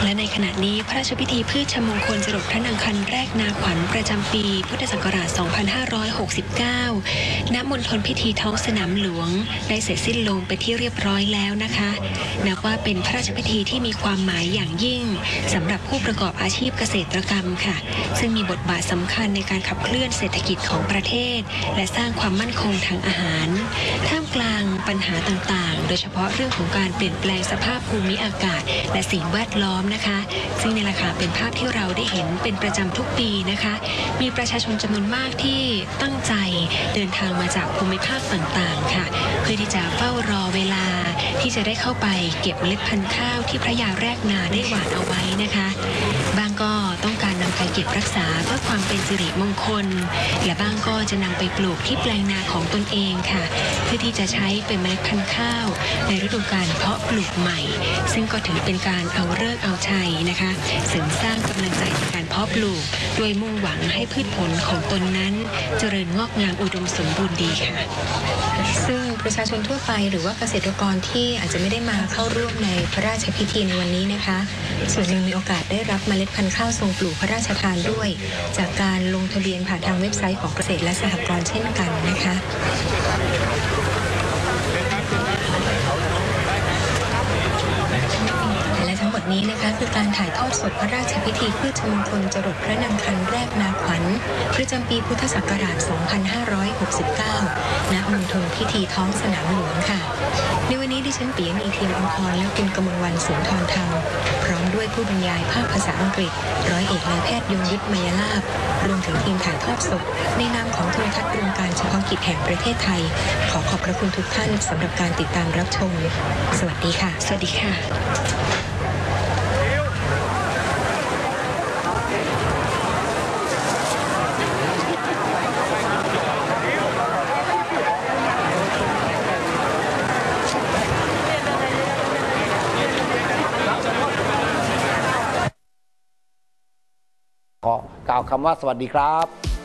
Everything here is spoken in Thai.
และในขณะนี้พระราชพิธีพืชมงคลจรดพระนางคันแรกนาขวัญประจำปีพุทธศักราช 2569 ณ มณฑลพิธีท้องสนามหลวงได้เสร็จสิ้นลงไปที่เรียบร้อยแล้วนะคะนับว่าเป็นพระราชพิธีที่มีความหมายอย่างยิ่งสำหรับผู้ประกอบอาชีพเกษตรกรรมค่ะซึ่งมีบทบาทสำคัญในการขับเคลื่อนเศรษฐกิจของประเทศและสร้างความมั่นคงทางอาหารท่ามกลางปัญหาต่างๆโดยเฉพาะเรื่องของการเปลี่ยนแปลงสภาพภูมิอากาศและสิ่งแวดล้อมนะคะซึ่งนี่แหละค่ะเป็นภาพที่เราได้เห็นเป็นประจำทุกปีนะคะมีประชาชนจำนวนมากที่ตั้งใจเดินทางมาจากภูมิภาคต่างๆค่ะเพื่อที่จะเฝ้ารอเวลาที่จะได้เข้าไปเก็บเมล็ดพันธุ์ข้าวที่พระยาแรกนาได้หว่านเอาไว้นะคะบางก็ต้องการนำไปเก็บรักษาเพื่อความเป็นสิริมงคลและบางก็จะนำไปปลูกที่แปลงนาของตนเองค่ะเพื่อที่จะใช้เป็นเมล็ดพันธุ์ข้าวในฤดูกาลเพาะปลูกใหม่ซึ่งก็ถือเป็นการเอาฤกษ์เอาชัยนะคะเสริมสร้างกำลังใจในการเพาะปลูกโดยมุ่งหวังให้พืชผลของตนนั้นเจริญงอกงามอุดมสมบูรณ์ดีค่ะซึ่งประชาชนทั่วไปหรือว่าเกษตรกรที่อาจจะไม่ได้มาเข้าร่วมในพระราชพิธีในวันนี้นะคะส่วนหนึ่งมีโอกาสได้รับเมล็ดพันธุ์ข้าวทรงปลูกพระราชทานด้วยจากการลงทะเบียนผ่านทางเว็บไซต์ของเกษตรและสหกรณ์เช่นกันนะคะนี้นะคะคือการถ่ายทอดสดพระราชพิธีพืชมงคลจรดพระนางคันแรกนาขวัญประจำปีพุทธศักราช 2569 ณ มณฑลพิธีท้องสนามหลวงค่ะในวันนี้ดิฉันปิยมีเทียมอมพรและคุณกมลวรรณสุนทรธรรมพร้อมด้วยผู้บรรยายภาคภาษาอังกฤษร้อยเอกนายแพทย์ยงยุทธ มยลาภรวมถึงทีมถ่ายทอดสดในนามของโทรทัศน์รวมการเฉพาะกิจแห่งประเทศไทยขอขอบพระคุณทุกท่านสำหรับการติดตามรับชมสวัสดีค่ะสวัสดีค่ะขอกล่าวคำว่าสวัสดีครับ